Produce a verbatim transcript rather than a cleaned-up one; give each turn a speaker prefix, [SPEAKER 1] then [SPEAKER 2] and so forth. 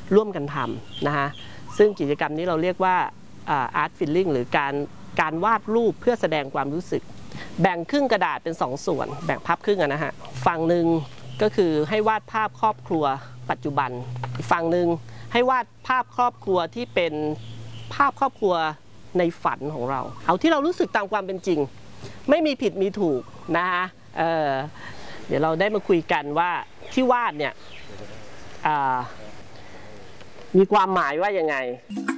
[SPEAKER 1] ร่วมกันทำนะฮะซึ่งกิจกรรมนี้เราเรียกว่าอาร์ตฟิลลิ่งหรือการการวาดรูปเพื่อแสดงความรู้สึกแบ่งครึ่งกระดาษเป็นสองส่วนแบ่งพับครึ่งนะฮะฝั่งหนึ่งก็คือให้วาดภาพครอบครัวปัจจุบันอีกฝั่งหนึ่งให้วาดภาพครอบครัวที่เป็นภาพครอบครัวในฝันของเราเอาที่เรารู้สึกตามความเป็นจริงไม่มีผิดมีถูกนะฮะ เ, เดี๋ยวเราได้มาคุยกันว่าที่วาดเนี่ยมีความหมายว่ายังไง